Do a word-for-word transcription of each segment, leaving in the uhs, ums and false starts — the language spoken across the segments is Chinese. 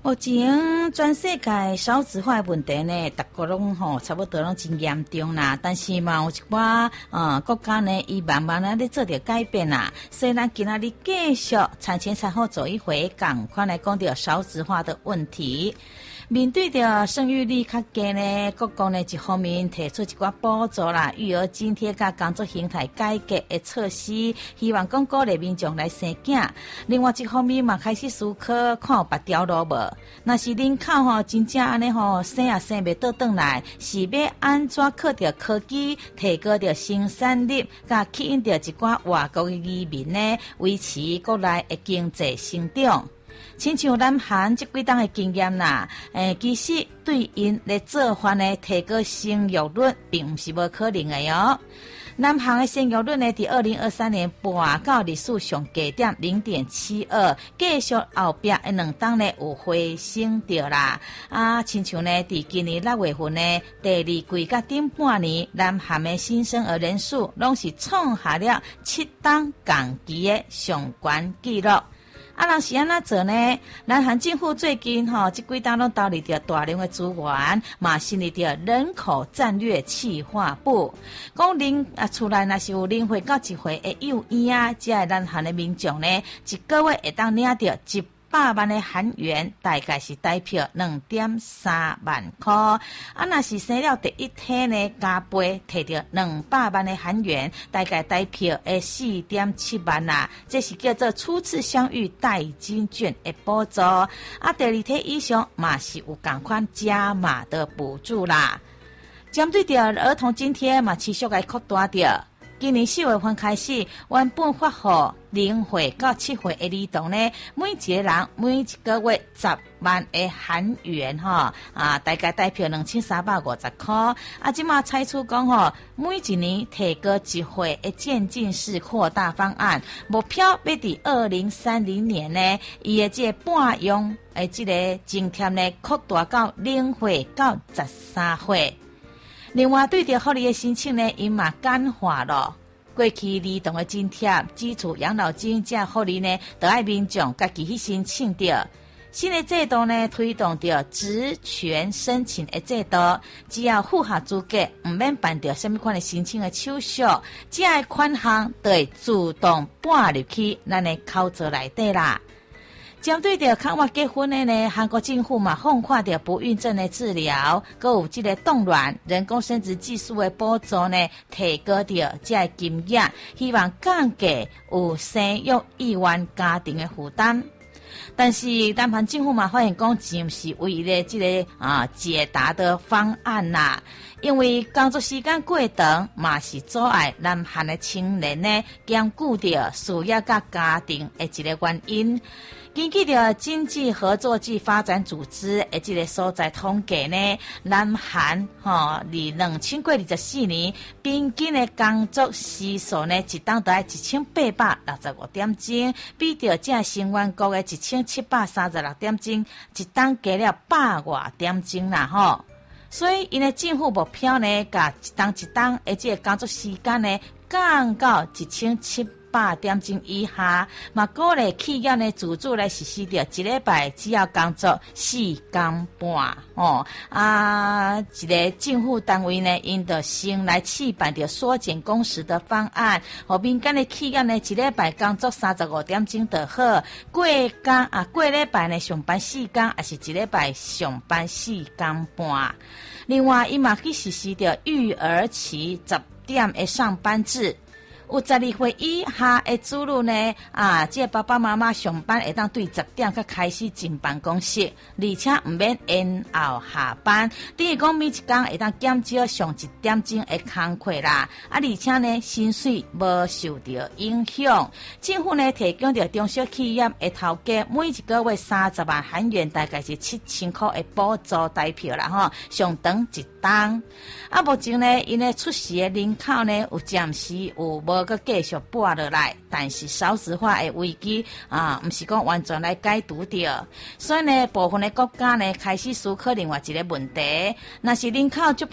目前全世界少子化的问题呢，大家拢吼差不多拢真严重啦。但是嘛，有一寡呃国家呢，伊慢慢啊咧做着改变啦。所以咱今仔日继续产前产后走一回，赶快来讲到少子化的问题。面对着生育率较低呢，国家呢一方面提出一寡补助啦、育儿津贴甲工作形态改革的措施，希望讲鼓励民众来生囝。另外一方面嘛，开始思考看有别条路无。若是人口吼真正安尼吼生也生袂倒转来，是要安怎靠着科技提高着生产力，甲吸引着一寡外国的移民呢，维持国内的经济成长。亲像南韩这几档的经验啦，诶，其实对因咧做法呢，提高生育率，并不是无可能的哦。南韩的生育率呢，伫二零二三年跋到历史上低点零点七二，继续后壁的两档呢有回升着啦。啊，亲像呢，伫今年六月份呢，第二季甲顶半年，南韩的新生儿人数拢是创下了七档同期的上悬纪录。啊，人是安怎做呢？南韩政府最近吼，这几档拢投入着大量的资源，嘛成立着人口战略企划部。讲零啊，厝内若是有零岁到一岁的幼婴啊，这个南韩的民众呢，一个月会当领着一百万的韩元，大概是代表两点三万块。啊，若是生了第一胎呢，加倍摕到两百万的韩元，大概代表诶四点七万啦。这是叫做初次相遇代金券的补助。啊，第二胎以上嘛是有同款加码的补助啦。针对着儿童津贴嘛，持续来扩大着。今年四月份开始，原本发予零岁到七岁的儿童呢，每一个人每一个月十万的韩元哈啊，大概代表两千三百五十块。啊，即马采取讲吼，每一年提高一岁的渐进式扩大方案，目标要伫二零三零年呢，伊的这个半用诶，这个津贴呢扩大到零岁到十三岁。另外，对着福利的申请呢，因嘛简化了。过去儿童的津贴、基础养老金这福利呢，都要民众家己去申请着。新的制度呢，推动着职权申请的制度，只要符合资格，唔免办着什么款的申请的手续，这个款项就会自动搬入去咱的口座内底啦。针对着抗外结婚的呢，韩国政府嘛放宽着不孕症的治疗，还有这个冻卵、人工生殖技术的补助呢，提高着这个金额，希望降低有生育意愿家庭的负担。但是南韩政府嘛发现讲，这不是唯一的这个啊解答的方案啦，因为工作时间过长嘛是阻碍南韩的青年呢兼顾着事业甲家庭的一个原因。根据着经济合作暨发展组织的这个所在统计呢，南韩吼二两千过二十四年平均的工作时数呢，一档大概一千八百六十五点钟，比着这成员国的一千七百三十六点钟，一档加了百外点钟啦吼。所以，因的政府目标呢，甲一档一档的这个工作时间呢，降到一千七百点钟以下，嘛鼓励企业呢自主来实施着一礼拜只要工作四天半哦啊，一个政府单位呢，因着先来试办着缩减工时的方案，和民间的企业呢，一礼拜工作三十五点钟就好，过工啊过礼拜呢上班四天，还是一礼拜上班四天半。另外，伊嘛去实施着育儿期十点的上班制。有十二岁以下的子女呢，啊，这爸爸妈妈上班会当对十点才开始进办公室，而且唔免延后下班。等于讲每一天会当减少上一点钟的工课啦，啊，而且呢，薪水无受到影响。政府呢提供着中小企业的头家每一个月三十万韩元，大概是七千块的补助代票啦吼，上长一档。啊，目前呢，因的出世的人口呢，有暂时有无个继续拨落来，但是少子化的危机啊，不是讲完全来解除掉。所以呢，部分的国家呢开始思考另外一个问题，那是人口就歹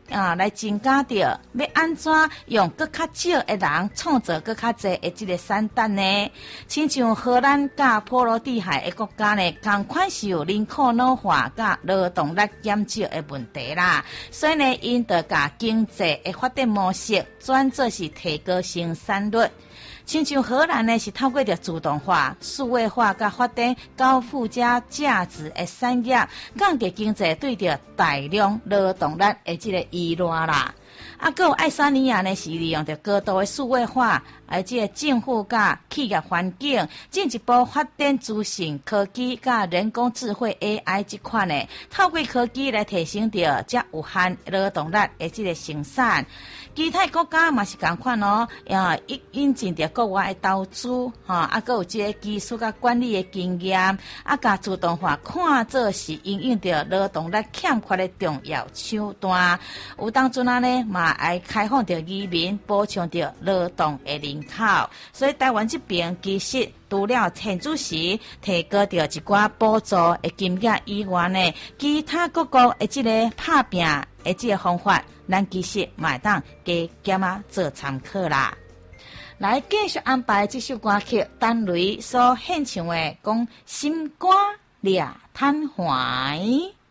啊来增加着，要安怎用更较少的人创造更较侪的这个产单呢？亲像荷兰甲波罗的海的国家呢，同款是有人口老化甲劳动力减少的问题啦，所以呢，因得甲经济的发展模式转做是提高生产率。亲像荷兰呢，是透过着自动化、数位化甲发展高附加价值的产业，降低经济对着大量劳动力的这个依赖啦。啊，还有爱沙尼亚呢，是利用着高度的数位化，而且政府甲企业环境进一步发展资讯科技甲人工智慧 A I 这款呢，透过科技来提升着这有限劳动力的这个生产。其他国家嘛是同款哦，啊，引引进着国外的投资，哈，啊，还有这个技术甲管理的经验，啊，甲自动化看作是应用着劳动力欠缺的重要手段。有当阵啊呢，嘛爱开放着移民，补充着劳动的人口。所以台湾这边其实除了天主时提高着一寡补助的金额以外呢，其他各国的这个拍拼的这个方法，咱其实嘛会当加减啊做参考啦。来继续安排这首歌曲，单雷所献唱的讲心肝掠贪怀。